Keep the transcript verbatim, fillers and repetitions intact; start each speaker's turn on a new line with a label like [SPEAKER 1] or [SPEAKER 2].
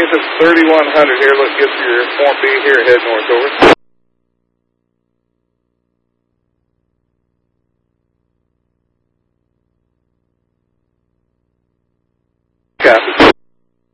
[SPEAKER 1] This is thirty-one hundred here. Let's get your Form B here. Head north, over.